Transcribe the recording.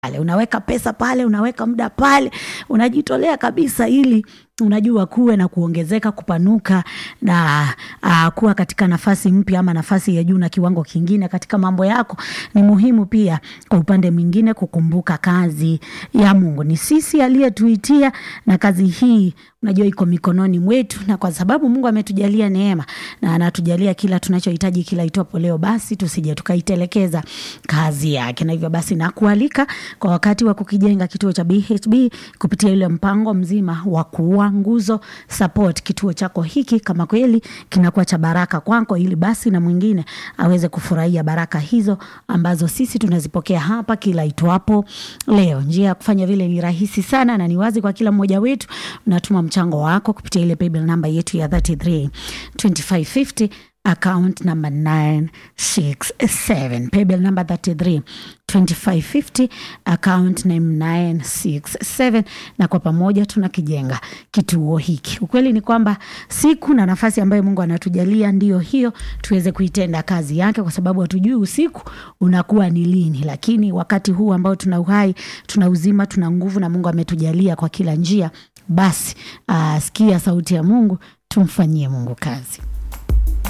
pale, unaweka pesa pale, unaweka muda pale, unajitolea kabisa ili unajua kuwe na kuongezeka, kupanuka na kuwa katika nafasi mpya ama nafasi ya juu na kiwango kingine katika mambo yako. Ni muhimu pia kwa upande mwingine kukumbuka kazi ya Mungu. Ni sisi aliyetuitia na kazi hii unajua iko mikononi mwetu, na kwa sababu Mungu ametujalia neema na anatujalia kila tunachohitaji kila itopo leo, basi tusije tukaitelekeza kazi yake. Na hivyo basi nakualika kwa wakati wa kukijenga kituo cha BHB kupitia ile mpango mzima wa kuwa nguzo support kituo chako hiki, kama kweli kinakuwa cha baraka kwako, ili basi na mwingine aweze kufurahia baraka hizo ambazo sisi tunazipokea hapa kila itwapo leo. Njia ya kufanya vile ni rahisi sana na ni wazi kwa kila mmoja wetu. Unatuma mchango wako kupitia ile paybill number yetu ya 332550, account number 967, paybill number 332550, account name 967, na kwa pamoja tunakijenga kituo hiki. Ukweli ni kwamba siku na nafasi ambayo Mungu anatujalia ndio hiyo tuweze kuitenda kazi yake, kwa sababu hatujui usiku unakuwa ni lini, lakini wakati huu ambao tuna uhai, tuna uzima, tuna nguvu na Mungu ametujalia kwa kila njia, basi sikia sauti ya Mungu, tumfanyie Mungu kazi.